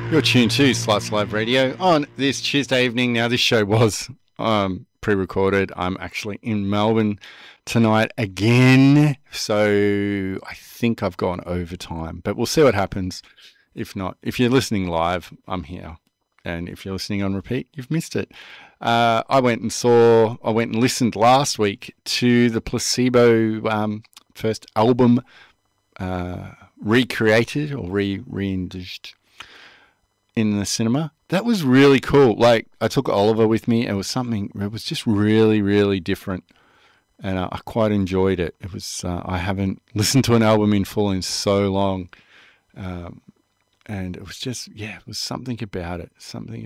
You're tuned to Slice Live Radio on this Tuesday evening. Now, this show was pre-recorded. I'm actually in Melbourne tonight again, so I think I've gone overtime, but we'll see what happens. If not, if you're listening live, I'm here, and if you're listening on repeat, you've missed it. I went and listened last week to the Placebo first album, recreated or re-renditioned in the cinema. That was really cool. Like, I took Oliver with me. It was just really, really different. And I quite enjoyed it. It was, I haven't listened to an album in full in so long. And it was just, it was something about it.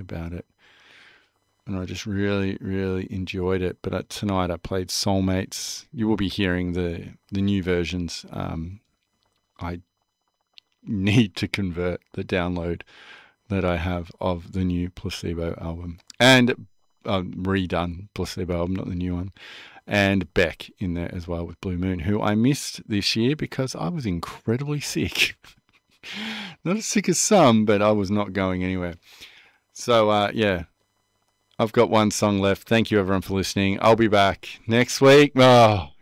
And I just really, really enjoyed it. But tonight I played Soulmates. You will be hearing the new versions. I need to convert the download that I have of the new Placebo album, and redone Placebo album, not the new one, and Beck in there as well with Blue Moon, who I missed this year because I was incredibly sick. Not as sick as some, but I was not going anywhere. So I've got one song left. Thank you everyone for listening. I'll be back next week. Yes,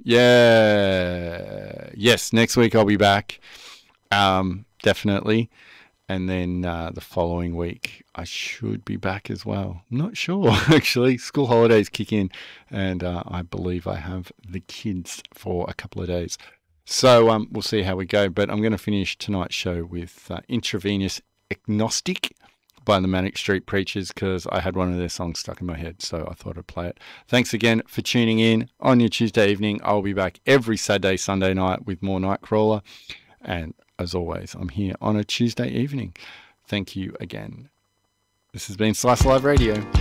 next week I'll be back, definitely. And then the following week, I should be back as well. I'm not sure, actually. School holidays kick in, and I believe I have the kids for a couple of days. So we'll see how we go. But I'm going to finish tonight's show with Intravenous Agnostic by the Manic Street Preachers, because I had one of their songs stuck in my head, so I thought I'd play it. Thanks again for tuning in on your Tuesday evening. I'll be back every Saturday, Sunday night with more Nightcrawler. And as always, I'm here on a Tuesday evening. Thank you again. This has been Slice Live Radio.